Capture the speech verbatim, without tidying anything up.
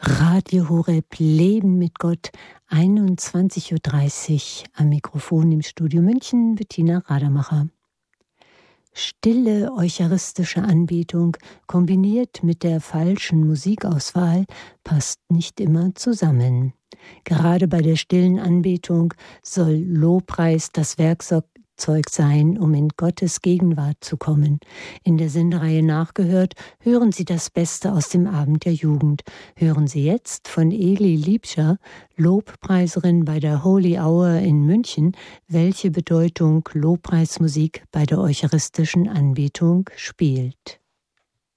Radio Horeb Leben mit Gott, einundzwanzig Uhr dreißig, am Mikrofon im Studio München, Bettina Radermacher. Stille eucharistische Anbetung kombiniert mit der falschen Musikauswahl passt nicht immer zusammen. Gerade bei der stillen Anbetung soll Lobpreis das Werkzeug sein, um in Gottes Gegenwart zu kommen. In der Sendereihe Nachgehört hören Sie das Beste aus dem Abend der Jugend. Hören Sie jetzt von Eli Liebscher, Lobpreiserin bei der Holy Hour in München, welche Bedeutung Lobpreismusik bei der eucharistischen Anbetung spielt.